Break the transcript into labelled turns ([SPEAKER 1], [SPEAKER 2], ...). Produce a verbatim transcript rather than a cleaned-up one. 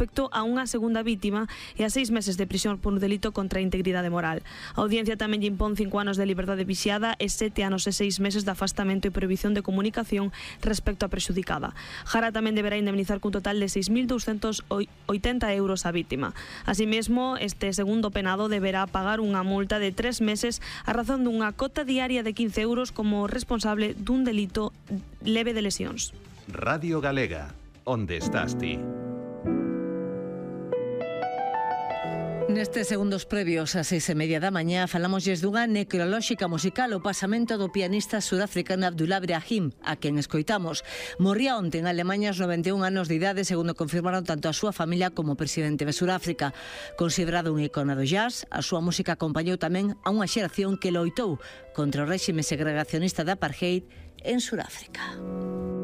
[SPEAKER 1] respecto a unha segunda vítima e a seis meses de prisión por un delito contra a integridade moral. A audiencia tamén lle impón cinco anos de liberdade vixiada e sete anos e seis meses de afastamento e prohibición de comunicación respecto a prexudicada. Jara tamén deberá indemnizar cun total de seis mil douscentos oitenta euros a vítima. Así mesmo, este segundo penado deberá pagar unha multa de tres meses a razón dunha cota diaria de quince euros como responsable dun delito leve de lesións.
[SPEAKER 2] Radio Galega, onde estás ti?
[SPEAKER 3] Nestes segundos previos ás seis e media da mañá falámosles dunha necrolóxica musical, o pasamento do pianista surafricano Abdullah Brahim, a quen escoitamos. Morría onte en Alemaña aos noventa e un anos de idade, segundo confirmaron tanto a súa familia como o presidente de Suráfrica. Considerado un icono do jazz, a súa música acompañou tamén a unha xeración que loitou contra o réxime segregacionista da apartheid en Suráfrica.